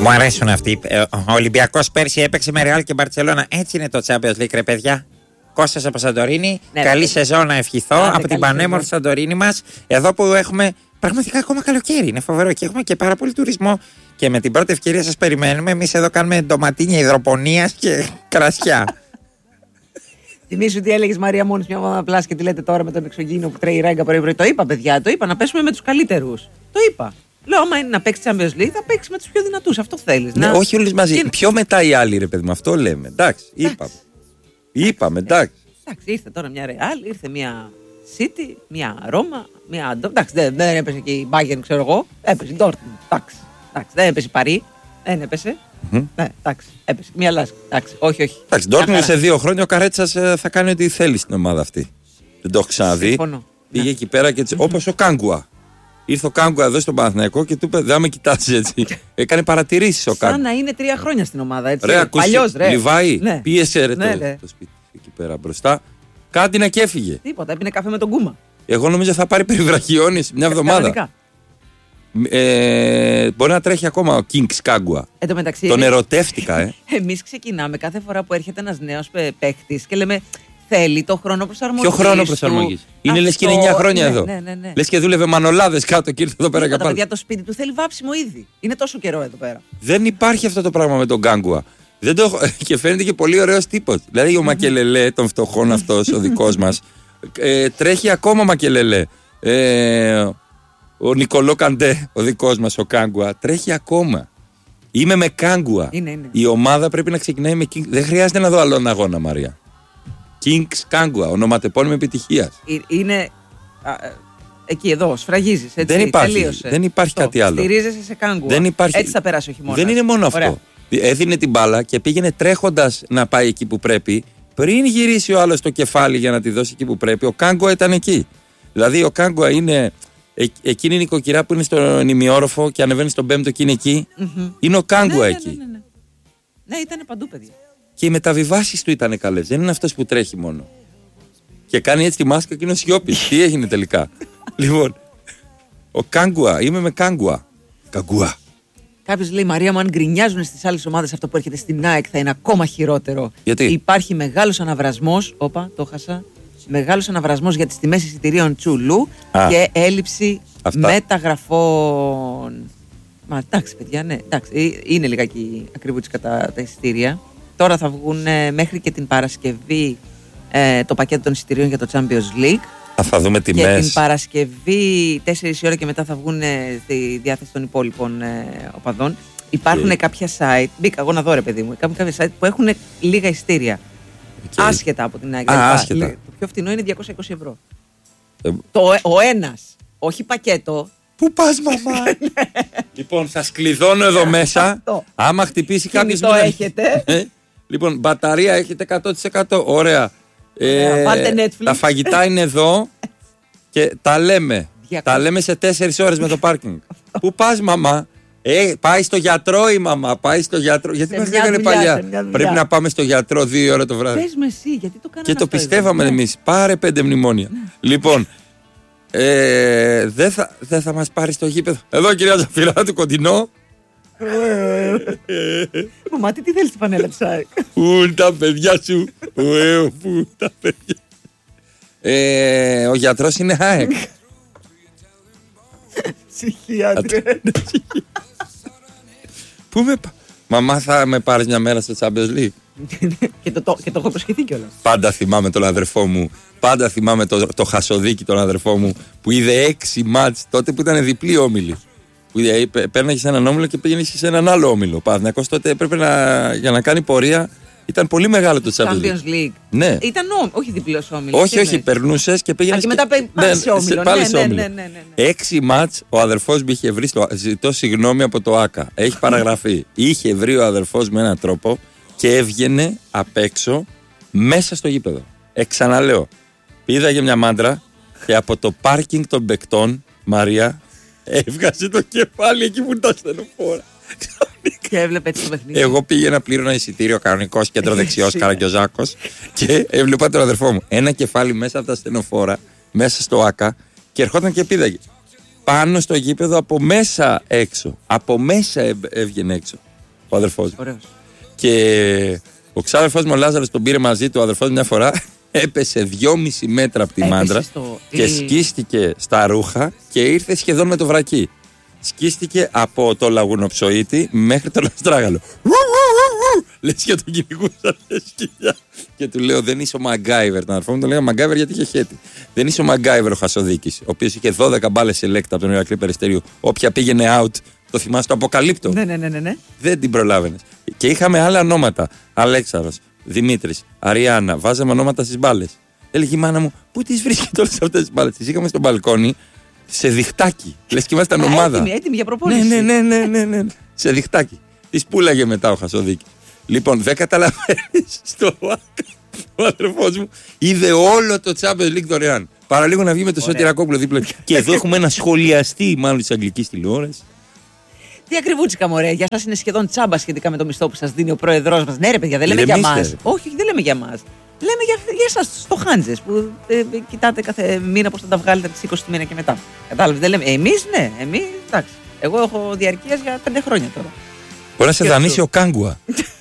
Μου αρέσουν αυτοί. Ο Ολυμπιακός πέρσι έπαιξε με Ρεάλ και Μπαρτσελώνα. Έτσι είναι το Champions League, ρε παιδιά. Κώστας από Σαντορίνη. Ναι, καλή σεζόν να ευχηθώ από την πανέμορφη Σαντορίνη μας. Εδώ που έχουμε πραγματικά ακόμα καλοκαίρι. Είναι φοβερό και έχουμε και πάρα πολύ τουρισμό. Και με την πρώτη ευκαιρία σας περιμένουμε. Εμείς εδώ κάνουμε ντοματίνια υδροπονίας και κρασιά. Θυμήσου τι έλεγες Μαρία μόνης μια εβδομάδα πλάς και τι λέτε τώρα με τον εξωγήινο που τρέχει ράγκα πρωί-πρωί. Το είπα, παιδιά, το είπα να πέσουμε με τους καλύτερους. Το είπα. Λέω, άμα είναι να παίξει Champions League, θα παίξει με τους πιο δυνατούς. Αυτό θέλεις. Ναι, όχι όλοι μαζί. Και... Πιο μετά οι άλλοι, ρε παιδί μου, αυτό λέμε. Εντάξει, είπαμε, εντάξει. Εντάξει, ήρθε τώρα μια Real, ήρθε μια City, μια Ρώμα, μια. Εντάξει, δεν έπεσε και η Bayern, ξέρω εγώ. Έπεσε η Dortmund. Εντάξει, δεν έπεσε η Παρί. Δεν έπεσε. Ναι, εντάξει, έπεσε. Μια Λάσκα. Εντάξει, όχι. Εντάξει, Dortmund σε 2 χρόνια ο Καρέτσας θα κάνει ό,τι θέλει στην ομάδα αυτή. Δεν το έχω ξαναδεί. Συμφωνώ. Πήγε εκεί πέρα και έτσι. Όπως ο Κάγκουα. Ήρθε ο Κάγκουα εδώ στον Παναθηναϊκό και του είπε: δεν με κοιτάζει έτσι. Έκανε παρατηρήσεις ο Κάγκουα. Σαν να είναι 3 χρόνια στην ομάδα, έτσι. Ρε, Παλιός, ρε. Λιβάη, ναι. πίεσε ρε ναι. το σπίτι εκεί πέρα μπροστά. Κάτι να και έφυγε. Τίποτα, έπινε καφέ με τον Κούμα. Εγώ νόμιζα θα πάρει περιβραχιόνες μια εβδομάδα. Μπορεί να τρέχει ακόμα ο Kings Κάγκουα. Τον ερωτεύτηκα, Εμείς ξεκινάμε κάθε φορά που έρχεται ένας νέος παίχτης και λέμε θέλει το χρόνο προσαρμογής. Ποιο χρόνο προσαρμογής? Είναι λες και είναι 9 χρόνια εδώ. Ναι. Λες και δούλευε μανολάδες κάτω και ήρθε εδώ πέρα και πάλι. Παιδιά, το σπίτι του θέλει βάψιμο ήδη. Είναι τόσο καιρό εδώ πέρα. Δεν υπάρχει αυτό το πράγμα με τον Κάγκουα. Και φαίνεται και πολύ ωραίος τύπος. Δηλαδή ο Μακελελέ, των φτωχών αυτός, ο δικός μας, τρέχει ακόμα Μακελελέ. Ο Νικολό Καντέ, ο δικός μας, ο Κάγκουα, τρέχει ακόμα. Είμαι με Κάγκουα. Είναι. Η ομάδα πρέπει να ξεκινάει με Kings. Δεν χρειάζεται να δω άλλον αγώνα, Μαρία. Kings Κάγκουα, ονοματεπώνυμο επιτυχίας. Είναι εκεί εδώ, σφραγίζεις. Δεν υπάρχει κάτι άλλο. Στηρίζεσαι σε Κάγκουα. Έτσι θα περάσει ο χειμώνας. Δεν είναι μόνο Ωραία. αυτό. Έδινε την μπάλα και πήγαινε τρέχοντας να πάει εκεί που πρέπει. Πριν γυρίσει ο άλλος το κεφάλι για να τη δώσει εκεί που πρέπει, ο Κάγκουα ήταν εκεί. Δηλαδή ο Κάγκουα είναι. Εκείνη η νοικοκυρά που είναι στον ημιόροφο και ανεβαίνει στον 5ο και είναι εκεί. Είναι ο Κάγκουα εκεί. Ναι, ήταν παντού, παιδιά. Και οι μεταβιβάσεις του ήταν καλές. Δεν είναι αυτός που τρέχει μόνο. Και κάνει έτσι τη μάσκα και είναι ο Σιώπης. Τι έγινε τελικά? Λοιπόν, ο Κάγκουα, είμαι με Κάγκουα. Κάγκουα. Κάποιος λέει, Μαρία μου, αν γκρινιάζουν στις άλλες ομάδες αυτό που έρχεται στην ΑΕΚ θα είναι ακόμα χειρότερο. Γιατί? Υπάρχει μεγάλος αναβρασμός. Όπα, το χάσα. Μεγάλος αναβρασμός για τις τιμές εισιτηρίων Τσουλού και έλλειψη μεταγραφών. Μα εντάξει, παιδιά, ναι. Εντάξει, είναι λιγάκι ακριβούτσικα τα εισιτήρια. Τώρα θα βγουν μέχρι και την Παρασκευή το πακέτο των εισιτηρίων για το Champions League. Θα δούμε τιμές. Και την Παρασκευή 4 η ώρα και μετά θα βγουν στη διάθεση των υπόλοιπων οπαδών. Υπάρχουν κάποια site, μπήκα εγώ να δω ρε παιδί μου, κάποια site που έχουν λίγα εισιτήρια. Άσχετα από την ΑΕΚ. Άσχετα. Το πιο φθηνό είναι 220 ευρώ. Ο ένας, όχι πακέτο. Πού πας μαμά? Λοιπόν, σας κλειδώνω εδώ μέσα. Άμα χτυπήσει κάποιος. Το έχετε. Λοιπόν, μπαταρία έχετε 100%. Ωραία. Βάλτε Netflix. Τα φαγητά είναι εδώ και τα λέμε. Τα λέμε σε 4 ώρες με το πάρκινγκ. Πού πας μαμά? Πάει στο γιατρό η μαμά. Πάει στο γιατρό. Γιατί μας λέγανε παλιά? Πρέπει να πάμε στο γιατρό 2 ώρα το βράδυ. Πες με εσύ, γιατί το κάναμε? Και το πιστεύαμε εμείς. Πάρε 5 μνημόνια. Λοιπόν, δεν θα μας πάρει στο γήπεδο. Εδώ κυρία Ζαφυράτου, κοντινό. Μαμά, τι θέλεις στη φανέλα της ΑΕΚ? Πού είναι τα παιδιά σου? Πού τα παιδιά? Ο γιατρός είναι ΑΕΚ. Ψυχίατρε. Πού με μαμά, θα με πάρεις μια μέρα στο Champions League? Και το έχω προσχεθεί κιόλας. Πάντα θυμάμαι τον αδερφό μου. Πάντα θυμάμαι το Χασοδίκη τον αδερφό μου που είδε 6 μάτς τότε που ήταν διπλή όμιλη. Που παίρναγε σε έναν όμιλο και πήγαινε σε έναν άλλο όμιλο. Ο Παναθηναϊκός τότε έπρεπε για να κάνει πορεία. Ήταν πολύ μεγάλο το Champions League. Ναι. Ήταν όχι διπλός όμιλος. Όχι, περνούσες και πήγαινες. Και μετά πάλι σε όμιλο. Ναι. 6 μάτς ο αδερφός μου είχε βρει. Ζητώ συγγνώμη από το ΆΚΑ. Έχει παραγραφεί. Είχε βρει ο αδερφός με έναν τρόπο και έβγαινε απ' έξω μέσα στο γήπεδο. Ξαναλέω. Πήδαγε μια μάντρα και από το πάρκινγκ των παικτών, Μαρία, έβγαζε το κεφάλι εκεί που ήταν στενοφόρα. Και έβλεπε έτσι το παιχνίδι. Εγώ πήγαινα, πλήρωνα εισιτήριο κανονικός, κέντρο δεξιός, Καραγκιόζάκος, και έβλεπα τον αδερφό μου. Ένα κεφάλι μέσα από τα στενοφόρα, μέσα στο ΆΚΑ, και ερχόταν και πήδαγε. Πάνω στο γήπεδο, από μέσα έξω. Από μέσα έβγαινε έξω. ο αδερφός μου. Ωραίος. Και ο ξάδερφός μου ο Λάζαρος τον πήρε μαζί του, ο αδερφός μου μια φορά έπεσε 2,5 μέτρα από τη μάντρα και σκίστηκε στα ρούχα και ήρθε σχεδόν με το βρακί. Σκίστηκε από το λαγουνοψοίτη μέχρι το λαστράγαλο. Λες και τον κυνηγούσα σκυλιά. Και του λέω: δεν είσαι ο Μαγκάιβερ. Τον αδερφό μου τον λέγα Μαγκάιβερ γιατί είχε χέτη. Δεν είσαι ο Μαγκάιβερ ο Χασοδίκης, ο οποίος είχε 12 μπάλες σε λέκτα από τον Ηρακλή Περιστέριου. Όποια πήγαινε out, το θυμάσαι, το αποκαλύπτω. Ναι. Δεν την προλάβαινες. Και είχαμε άλλα ονόματα. Αλέξαρος, Δημήτρης, Αριάννα. Βάζαμε ονόματα στις μπάλες. Έλεγε η μάνα μου: πού τις βρίσκεται όλες αυτές τις μπάλες? Τις είχαμε στο μπαλκόνι σε διχτάκι. Λες και ήμασταν ομάδα. Έτοιμη για προπόνηση. Ναι. Σε διχτάκι. Τις πούλαγε μετά ο Χασοδίκης. Λοιπόν, δεν καταλαβαίνεις στο ΆΚΑ. Ο αδερφός μου είδε όλο το Champions League δωρεάν. Παραλίγο να βγει με το Σωτηρακόπουλο δίπλα. Και εδώ έχουμε ένα σχολιαστή μάλλον της αγγλικής τηλεόρασης. Τι ακριβούτσικα, μωρέ. Για σας είναι σχεδόν τσάμπα σχετικά με το μισθό που σας δίνει ο πρόεδρός μας. Ναι, ρε παιδιά, δεν λέμε για μας. Όχι, δεν λέμε για μας. Λέμε για εσάς, στο Χάντζες, που κοιτάτε κάθε μήνα πώς θα τα βγάλετε τις 20 του μήνα και μετά. Κατάλαβες, δεν λέμε. Εμείς, ναι, εμείς, εντάξει. Εγώ έχω διαρκείας για 5 χρόνια τώρα. Μπορεί να σε δανείσει ο Κάγκουα.